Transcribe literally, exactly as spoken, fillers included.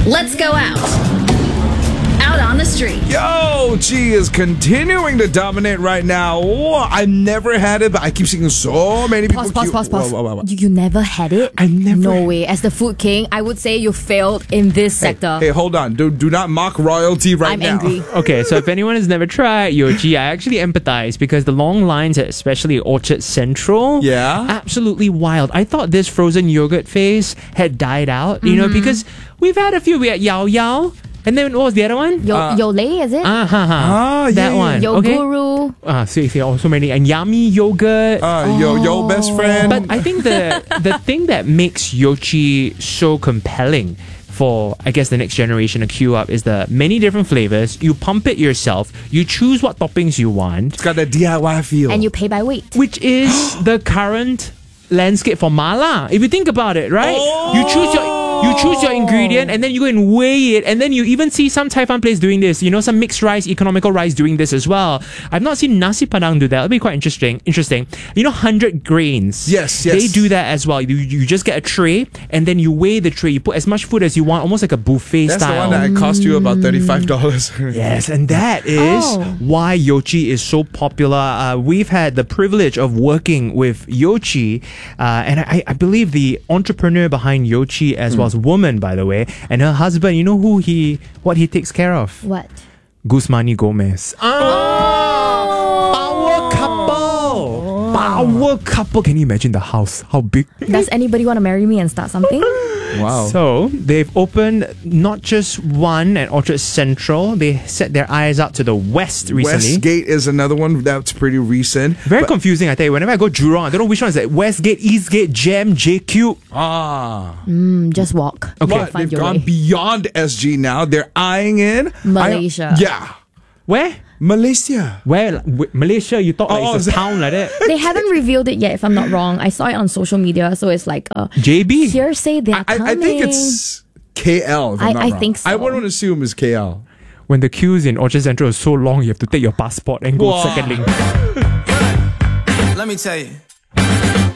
Let's go out. Out on the street. Yochi is continuing to dominate right now. Oh, I've never had it, but I keep seeing so many people. Pause, pause, queue- pause, pause. Whoa, whoa, whoa. You, you never had it? I never- No way. As the food king, I would say you failed in this Hey, sector. hey, hold on. Do, do not mock royalty right I'm now. angry. Okay, so if anyone has never tried Yochi, I actually empathize because the long lines at especially Orchard Central, Yeah? absolutely wild. I thought this frozen yogurt phase had died out, you know, because we've had a few. We had Yao Yao, and then what was the other one? Yo, Uh, Yole, is it? Ah, ha, ha. Ah, yeah, that yeah, one. yeah. Okay. Yoguru. Ah, see, see, oh, so many. And yummy yogurt. Uh, yo, yo, best friend. But I think the the thing that makes Yochi so compelling for, I guess, the next generation to queue up is the many different flavors. You pump it yourself. You choose what toppings you want, It's got that D I Y feel. And you pay by weight. which is the current landscape for mala. If you think about it, right? You choose your you choose your ingredient and then you go and weigh it, and then you even see some Thai fan place doing this. You know, some mixed rice, economical rice doing this as well. I've not seen nasi padang do that. It'll be quite interesting. Interesting. You know, one hundred grains. Yes, yes. They do that as well. You, you just get a tray and then you weigh the tray. You put as much food as you want, almost like a buffet That's style. the one that cost you about thirty-five dollars. Yes, and that is Oh. why Yochi is so popular. Uh, we've had the privilege of working with Yochi, uh, and I, I believe the entrepreneur behind Yochi, as well as woman, by the way, and her husband. You know who he, what he takes care of? What? Guzmani Gomez. Ah, power couple. Power couple. Can you imagine the house? How big? Does anybody want to marry me and start something? Wow. So they've opened not just one at Orchard Central. They set their eyes out to the west recently. Westgate is another one that's pretty recent. Very But- confusing, I tell you. Whenever I go Jurong, I don't know which one is that. Westgate, Eastgate, Gem, J Q. Ah. Mm, just walk. Okay. But Find they've your gone way. beyond S G now. They're eyeing in Malaysia. I- yeah. Where? Malaysia. Where? W- Malaysia, you thought like Oh, it's is a it- town like that? They haven't revealed it yet, if I'm not wrong. I saw it on social media, so it's like a J B? hearsay. They're I, coming. I think it's K L. If I'm I- not I wrong. think so. I wouldn't assume it's K L. When the queues in Orchard Central is so long, you have to take your passport and go Wow. second link. Let me tell you.